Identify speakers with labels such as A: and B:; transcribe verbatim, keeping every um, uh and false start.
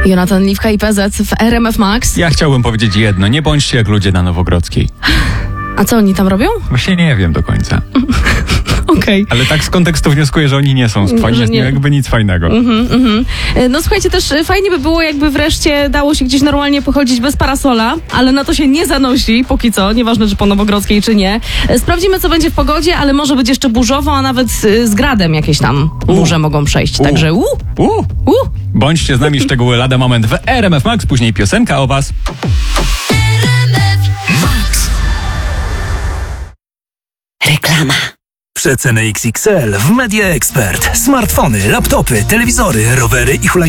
A: Jonatan Liwka i P Z w R M F Max.
B: Ja chciałbym powiedzieć jedno, nie bądźcie jak ludzie na Nowogrodzkiej.
A: A co oni tam robią?
B: Właśnie nie wiem do końca.
A: Okej.
B: Ale tak z kontekstu wnioskuję, że oni nie są fajni,
A: Że
B: jest
A: nie.
B: jakby nic fajnego.
A: Mhm, mhm. No słuchajcie, też fajnie by było, jakby wreszcie dało się gdzieś normalnie pochodzić bez parasola, ale na to się nie zanosi, póki co, nieważne czy po Nowogrodzkiej, czy nie. Sprawdzimy, co będzie w pogodzie, ale może być jeszcze burzowo, a nawet z gradem jakieś tam burze mogą przejść.
B: U.
A: Także u,
B: U.
A: u.
B: Bądźcie z nami, szczegóły lada moment w R M F Max, później piosenka o was.
C: Reklama.
D: Przeceny X X L w Media Expert. Smartfony, laptopy, telewizory, rowery i hulajnogi.